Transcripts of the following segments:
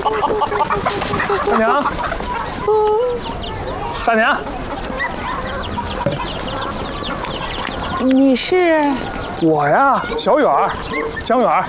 大娘，大娘， 你是？ 我呀，小远儿，江远儿。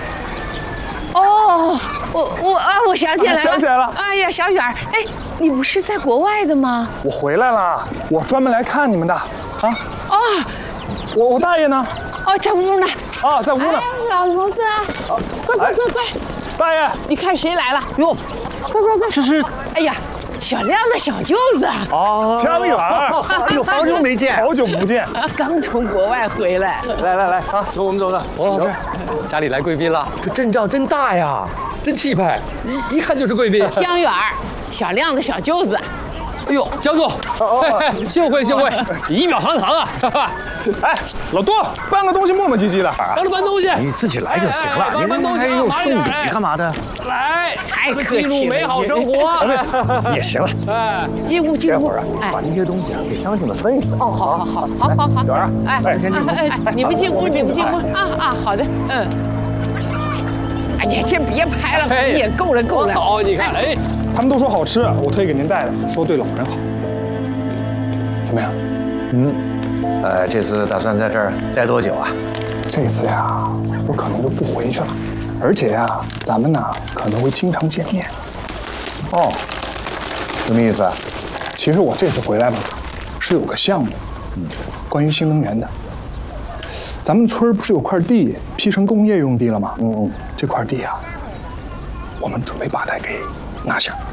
哦，我想起来了， 想起来了。 哎呀，小远儿，哎，你不是在国外的吗？ 我回来了，我专门来看你们的。啊。 哦， 我大爷呢？ 哦，在屋呢。 啊，在屋呢。 哎，老头子啊，快！ 大爷， 你看谁来了？ 哟， 快！ 这是哎呀，小亮的小舅子啊， 哦， 江远儿， 哎呦，好久没见， 好久不见。 刚从国外回来。 来啊， 走，我们走的。 王老师，家里来贵宾了，这阵仗真大呀，真气派，一看就是贵宾。 江远儿，小亮的小舅子。 哎呦，江总，幸会，仪表堂堂啊！ 哎，老杜，搬个东西磨磨唧唧的。 帮着搬东西， 你自己来就行了，你搬东西又送礼干嘛的？ 来，记录美好生活。 也行了。 哎， 进屋。 哎，把这些东西啊给乡亲们分一分。 哦，好。 远儿， 哎，你们进屋啊，好的，嗯。哎呀，这别拍了，也够了。 好，你看，哎， 他们都说好吃，我特意给您带的，说对老人好。怎么样？ 这次打算在这儿待多久啊？ 这次呀，我可能就不回去了，而且呀，咱们呢可能会经常见面。 哦，什么意思啊？ 其实我这次回来吧，是有个项目，关于新能源的。咱们村不是有块地批成工业用地了吗？这块地啊，我们准备把它给拿下。